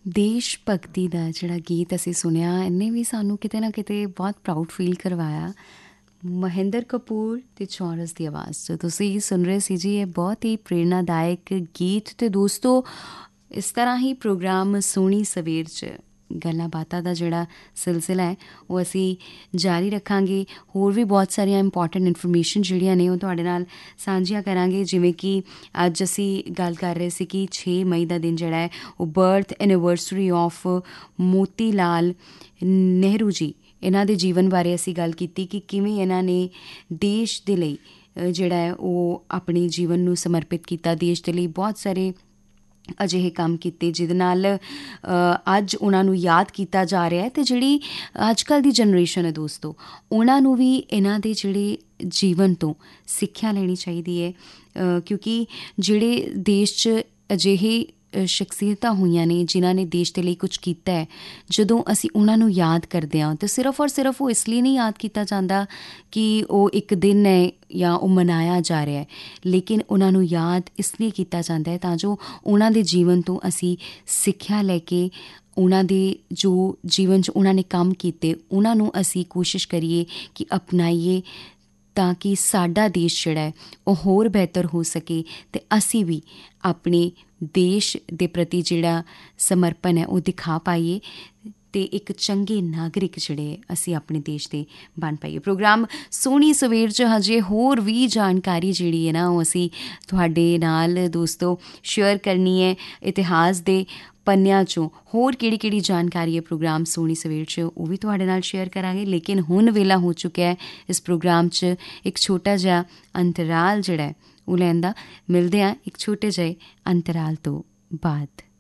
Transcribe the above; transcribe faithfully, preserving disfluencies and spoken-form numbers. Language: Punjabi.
ਦੇਸ਼ ਭਗਤੀ ਦਾ ਜਿਹੜਾ ਗੀਤ ਅਸੀਂ ਸੁਣਿਆ, ਇਹਨੇ ਵੀ ਸਾਨੂੰ ਕਿਤੇ ਨਾ ਕਿਤੇ ਬਹੁਤ ਪ੍ਰਾਊਡ ਫੀਲ ਕਰਵਾਇਆ। ਮਹਿੰਦਰ ਕਪੂਰ ਅਤੇ ਚੌਰਸ ਦੀ ਆਵਾਜ਼ 'ਚ ਤੁਸੀਂ ਸੁਣ ਰਹੇ ਸੀ ਜੀ, ਇਹ ਬਹੁਤ ਹੀ ਪ੍ਰੇਰਨਾਦਾਇਕ ਗੀਤ। ਅਤੇ ਦੋਸਤੋ, ਇਸ ਤਰ੍ਹਾਂ ਹੀ ਪ੍ਰੋਗਰਾਮ ਸੋਹਣੀ ਸਵੇਰ 'ਚ ਗੱਲਾਂ ਬਾਤਾਂ ਦਾ ਜਿਹੜਾ ਸਿਲਸਿਲਾ ਹੈ ਉਹ ਅਸੀਂ ਜਾਰੀ ਰੱਖਾਂਗੇ। ਹੋਰ ਵੀ ਬਹੁਤ ਸਾਰੀਆਂ ਇੰਪੋਰਟੈਂਟ ਇਨਫੋਰਮੇਸ਼ਨ ਜਿਹੜੀਆਂ ਨੇ ਉਹ ਤੁਹਾਡੇ ਨਾਲ ਸਾਂਝੀਆਂ ਕਰਾਂਗੇ। ਜਿਵੇਂ ਕਿ ਅੱਜ ਅਸੀਂ ਗੱਲ ਕਰ ਰਹੇ ਸੀ ਕਿ ਛੇ ਮਈ ਦਾ ਦਿਨ ਜਿਹੜਾ ਹੈ ਉਹ birth anniversary of Moti Lal Nehru ji, ਇਹਨਾਂ ਦੇ ਜੀਵਨ ਬਾਰੇ ਅਸੀਂ ਗੱਲ ਕੀਤੀ ਕਿ ਕਿਵੇਂ ਇਹਨਾਂ ਨੇ ਦੇਸ਼ ਦੇ ਲਈ ਜਿਹੜਾ ਹੈ ਉਹ ਆਪਣੇ ਜੀਵਨ ਨੂੰ ਸਮਰਪਿਤ ਕੀਤਾ। ਦੇਸ਼ ਦੇ ਲਈ ਬਹੁਤ ਸਾਰੇ ਅਜਿਹੇ ਕੰਮ ਕੀਤੇ ਜਿਹਦੇ ਨਾਲ ਅੱਜ ਉਹਨਾਂ ਨੂੰ ਯਾਦ ਕੀਤਾ ਜਾ ਰਿਹਾ ਹੈ। ਅਤੇ ਜਿਹੜੀ ਅੱਜ ਕੱਲ੍ਹ ਦੀ ਜਨਰੇਸ਼ਨ ਹੈ ਦੋਸਤੋ, ਉਹਨਾਂ ਨੂੰ ਵੀ ਇਹਨਾਂ ਦੇ ਜਿਹੜੇ ਜੀਵਨ ਤੋਂ ਸਿੱਖਿਆ ਲੈਣੀ ਚਾਹੀਦੀ ਹੈ, ਕਿਉਂਕਿ ਜਿਹੜੇ ਦੇਸ਼ 'ਚ ਅਜਿਹੇ ਸ਼ਖਸੀਅਤਾਂ ਹੋਈਆਂ ਨੇ ਜਿਨ੍ਹਾਂ ਨੇ ਦੇਸ਼ ਦੇ ਲਈ ਕੁਛ ਕੀਤਾ ਹੈ, ਜਦੋਂ ਅਸੀਂ ਉਹਨਾਂ ਨੂੰ ਯਾਦ ਕਰਦੇ ਹਾਂ ਤਾਂ ਸਿਰਫ ਔਰ ਸਿਰਫ ਉਹ ਇਸ ਲਈ ਨਹੀਂ ਯਾਦ ਕੀਤਾ ਜਾਂਦਾ ਕਿ ਉਹ ਇੱਕ ਦਿਨ ਹੈ ਜਾਂ ਉਹ ਮਨਾਇਆ ਜਾ ਰਿਹਾ ਹੈ, ਲੇਕਿਨ ਉਹਨਾਂ ਨੂੰ ਯਾਦ ਇਸ ਲਈ ਕੀਤਾ ਜਾਂਦਾ ਹੈ ਤਾਂ ਜੋ ਉਹਨਾਂ ਦੇ ਜੀਵਨ ਤੋਂ ਅਸੀਂ ਸਿੱਖਿਆ ਲੈ ਕੇ ਉਹਨਾਂ ਦੇ ਜੋ ਜੀਵਨ 'ਚ ਉਹਨਾਂ ਨੇ ਕੰਮ ਕੀਤੇ ਉਹਨਾਂ ਨੂੰ ਅਸੀਂ ਕੋਸ਼ਿਸ਼ ਕਰੀਏ ਕਿ ਅਪਣਾਈਏ, ਤਾਂ ਕਿ ਸਾਡਾ ਦੇਸ਼ ਜਿਹੜਾ ਹੈ ਉਹ ਹੋਰ ਬਿਹਤਰ ਹੋ ਸਕੇ ਅਤੇ ਅਸੀਂ ਵੀ ਆਪਣੇ ਦੇਸ਼ ਦੇ ਪ੍ਰਤੀ ਜਿਹੜਾ ਸਮਰਪਣ ਹੈ ਉਹ ਦਿਖਾ ਪਾਈਏ ਅਤੇ ਇੱਕ ਚੰਗੇ ਨਾਗਰਿਕ ਜਿਹੜੇ ਅਸੀਂ ਆਪਣੇ ਦੇਸ਼ ਦੇ ਬਣ ਪਾਈਏ। ਪ੍ਰੋਗਰਾਮ ਸੋਹਣੀ ਸਵੇਰ 'ਚ ਹਜੇ ਹੋਰ ਵੀ ਜਾਣਕਾਰੀ ਜਿਹੜੀ ਹੈ ਨਾ ਉਹ ਅਸੀਂ ਤੁਹਾਡੇ ਨਾਲ ਦੋਸਤੋ ਸ਼ੇਅਰ ਕਰਨੀ ਹੈ। ਇਤਿਹਾਸ ਦੇ ਪੰਨਿਆਂ 'ਚੋਂ ਹੋਰ ਕਿਹੜੀ ਕਿਹੜੀ ਜਾਣਕਾਰੀ ਹੈ ਪ੍ਰੋਗਰਾਮ ਸੋਹਣੀ ਸਵੇਰ 'ਚ ਉਹ ਵੀ ਤੁਹਾਡੇ ਨਾਲ ਸ਼ੇਅਰ ਕਰਾਂਗੇ। ਲੇਕਿਨ ਹੁਣ ਵੇਲਾ ਹੋ ਚੁੱਕਿਆ ਹੈ ਇਸ ਪ੍ਰੋਗਰਾਮ 'ਚ ਇੱਕ ਛੋਟਾ ਜਿਹਾ ਅੰਤਰਾਲ ਜਿਹੜਾ ਹੈ ਉਹ ਲੈਣ ਦਾ। ਮਿਲਦੇ ਹਾਂ ਇੱਕ ਛੋਟੇ ਜਿਹੇ ਅੰਤਰਾਲ ਤੋਂ ਬਾਅਦ।